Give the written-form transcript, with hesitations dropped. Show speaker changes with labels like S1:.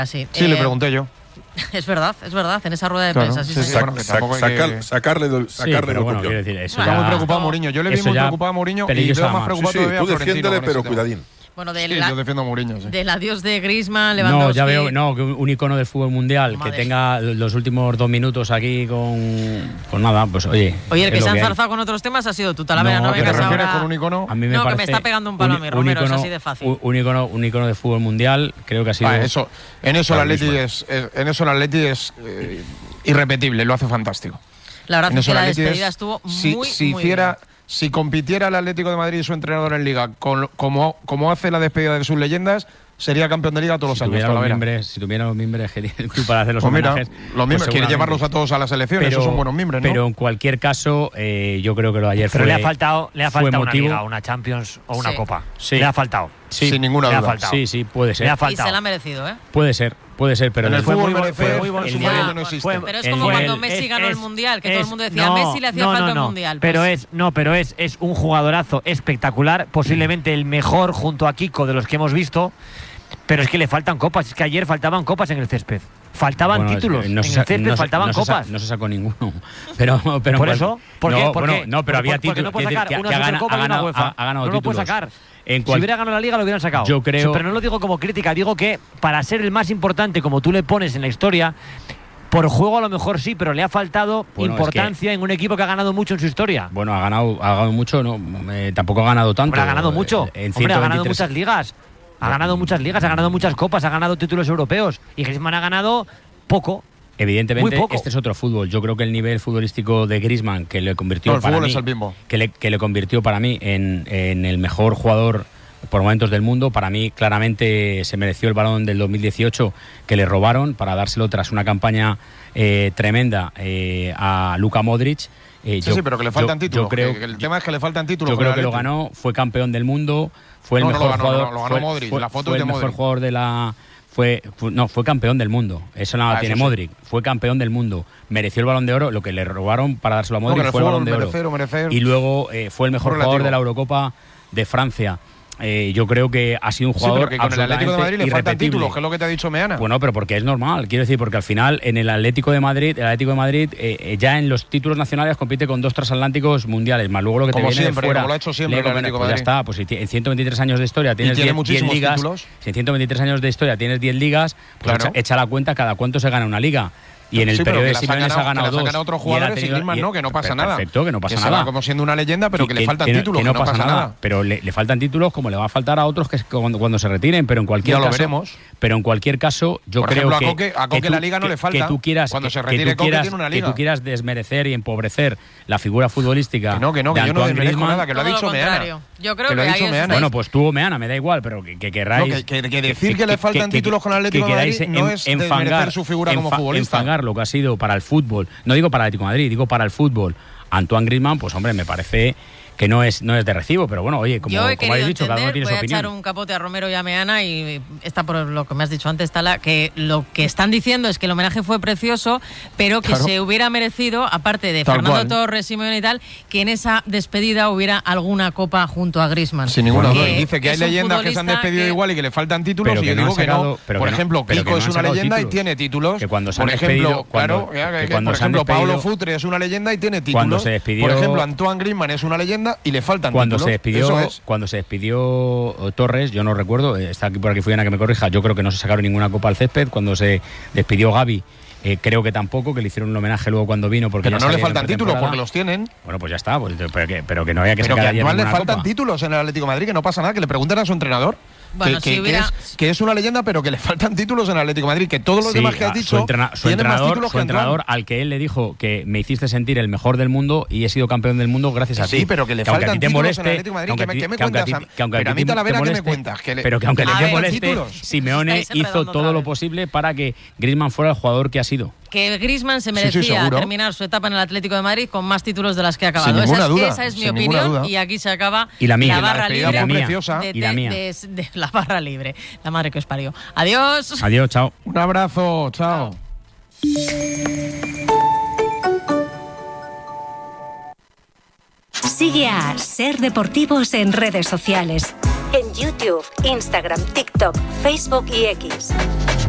S1: Así.
S2: Sí, le pregunté yo.
S1: Es verdad, en esa rueda de prensa. Sí,
S2: sacarle
S3: pero bueno, quiero decir, eso
S2: está muy preocupado a Mourinho. Yo le vi muy preocupado a Mourinho y veo más preocupado todavía a Florentino.
S4: Tú defiéndele, pero cuidadín.
S1: Bueno,
S2: yo defiendo a Mourinho. Sí.
S1: Del adiós de Griezmann, Lewandowski.
S3: No, ya veo, que un icono del fútbol mundial que tenga los últimos 2 minutos aquí con nada, pues oye.
S1: Oye, el que se ha enzarzado con otros temas ha sido tú, Talavera.
S2: ¿A qué te refieres con un icono?
S3: A mí me
S1: parece
S3: parece
S1: que me está pegando un palo a mí, Romero, es así de fácil.
S3: Un icono de fútbol mundial, creo que ha sido.
S2: En eso el Atleti es irrepetible, lo hace fantástico.
S1: La verdad es que la despedida estuvo muy bien.
S2: Si compitiera el Atlético de Madrid y su entrenador en Liga como hace la despedida de sus leyendas, sería campeón de Liga todos los años.
S3: Si tuviera los mimbres que tienes tú para hacer los homenajes.
S2: Los mimbres, quiere llevarlos a todos a las elecciones, esos son buenos mimbres, ¿no?
S3: Pero en cualquier caso, yo creo que lo de ayer
S5: le ha faltado una Liga, una Champions o una Copa.
S3: Sí.
S5: Le ha faltado.
S2: Sí, sin ninguna duda.
S3: Sí, puede ser.
S5: Le ha faltado.
S1: Y se la ha merecido, ¿eh?
S3: Puede ser, pero
S2: en el fútbol
S1: no existe. Pero es como cuando Messi ganó el Mundial, que todo el mundo decía, a Messi le hacía falta el Mundial.
S5: Pero es un jugadorazo espectacular, posiblemente el mejor junto a Kiko de los que hemos visto, pero es que le faltan copas, es que ayer faltaban copas en el césped. Faltaban títulos, en el césped faltaban copas.
S3: No se sacó ninguno. Pero
S5: ¿por eso? ¿Por qué?
S3: No, pero había títulos.
S5: No puede sacar una Supercopa y una UEFA.
S3: Ha ganado
S5: no
S3: títulos.
S5: lo puede sacar. Si hubiera ganado la Liga lo hubieran sacado.
S3: Yo creo.
S5: Pero no lo digo como crítica, digo que para ser el más importante, como tú le pones en la historia, por juego a lo mejor sí, pero le ha faltado importancia en un equipo que ha ganado mucho en su historia.
S3: Bueno, ha ganado mucho, no, tampoco ha ganado tanto.
S5: Hombre, ha ganado mucho. Ha ganado muchas ligas. Ha ganado muchas copas, ha ganado títulos europeos. Y Griezmann ha ganado poco.
S3: Evidentemente, este es otro fútbol. Yo creo que el nivel futbolístico de Griezmann, que le convirtió que le convirtió para mí en el mejor jugador por momentos del mundo, para mí claramente se mereció el balón del 2018 que le robaron para dárselo tras una campaña tremenda a Luka Modric.
S2: Sí, pero que le faltan títulos. El tema es que le faltan títulos.
S3: Yo creo que lo ganó, fue campeón del mundo, fue el mejor jugador.
S2: Lo ganó Modric, la foto
S3: fue
S2: de
S3: el
S2: Modric.
S3: mejor jugador de la. Fue campeón del mundo. Eso nada tiene Modric. Fue campeón del mundo. Mereció el Balón de Oro. Lo que le robaron para dárselo a Modric fue el Balón de Oro.
S2: Merecer.
S3: Y luego fue el mejor jugador de la Eurocopa de Francia. Yo creo que ha sido un jugador
S2: que con el Atlético de Madrid le faltan títulos, que es lo que te ha dicho Meana.
S3: Bueno, pero porque es normal, quiero decir, porque al final en el Atlético de Madrid ya en los títulos nacionales compite con 2 transatlánticos mundiales, más luego lo que
S2: como
S3: te viene
S2: siempre,
S3: de fuera.
S2: Como lo ha hecho siempre el Atlético de Madrid.
S3: Ya está, pues si en 123 años de historia tienes 10 ligas, títulos. Si en 123 años de historia tienes 10 ligas, pues echa la cuenta cada cuánto se gana una liga. Y en el periodo de Simeone se ha ganado 2.
S2: Otros jugadores y Griezmann no, que no pasa nada.
S3: Perfecto, que no pasa nada.
S2: Se va como siendo una leyenda, pero que le faltan títulos, que no pasa nada.
S3: Pero le faltan títulos como le va a faltar a otros que cuando se retiren, pero en cualquier caso.
S2: Ya lo veremos.
S3: Pero en cualquier caso, yo creo que
S2: a Coque la Liga no le falta.
S3: Cuando se retire Coque tiene una Liga. Que tú quieras desmerecer y empobrecer la figura futbolística.
S2: Que yo no desmerezco nada, que lo ha dicho Meana.
S1: Yo creo que ahí es.
S3: Bueno, pues tú Meana, me da igual, pero que querráis.
S2: Que decir que le faltan títulos con el Atlético de Madrid no es desmerecer su figura como futbolista.
S3: Enfangar lo que ha sido para el fútbol, no digo para el Atlético de Madrid, digo para el fútbol, Antoine Griezmann, pues hombre, me parece que no es de recibo, pero bueno, oye, como habéis dicho, cada uno tiene su opinión.
S1: Voy a echar un capote a Romero y a Meana, y está por lo que me has dicho antes, Tala, que lo que están diciendo es que el homenaje fue precioso, pero que se hubiera merecido, aparte de Fernando Torres, Simeone y tal, que en esa despedida hubiera alguna copa junto a Griezmann.
S2: Sin ninguna duda. Dice que hay leyendas que se han despedido igual y que le faltan títulos, y yo digo que no. Por ejemplo, Kiko es una leyenda y tiene títulos. Por ejemplo, Paulo Futre es una leyenda y tiene títulos. Por ejemplo, Antoine Griezmann es una leyenda y le faltan títulos.
S3: Cuando se despidió Torres, yo no recuerdo, está aquí por aquí Fuyana que me corrija, yo creo que no se sacaron ninguna copa al césped. Cuando se despidió Gavi, creo que tampoco, que le hicieron un homenaje luego cuando vino. Pero
S2: no le faltan títulos, porque los tienen.
S3: Bueno, pues ya está, pero que no había que sacar ayer ninguna copa.
S2: Le faltan títulos en el Atlético de Madrid, que no pasa nada, que le pregunten a su entrenador.
S1: Bueno,
S2: que es una leyenda, pero que le faltan títulos en el Atlético de Madrid, que todos los demás que has dicho tienen más títulos que
S3: entrenador, al que él le dijo que me hiciste sentir el mejor del mundo y he sido campeón del mundo gracias a ti.
S2: Sí, pero que le faltan títulos en el Atlético de Madrid. ¿Qué me cuentas? Pero a mí Talavera, ¿qué me cuentas?
S3: Pero que aunque te moleste, Simeone hizo todo lo posible para que Griezmann fuera el jugador que ha sido.
S1: Que Griezmann se merecía terminar su etapa en el Atlético de Madrid con más títulos de las que ha acabado.
S2: Esa
S1: es mi opinión, y aquí se acaba
S3: la
S1: barra libre
S3: de
S1: la barra libre. La madre que os parió. Adiós.
S3: Adiós, chao.
S2: Un abrazo, chao.
S6: Sigue a Ser Deportivos en redes sociales. En YouTube, Instagram, TikTok, Facebook y X.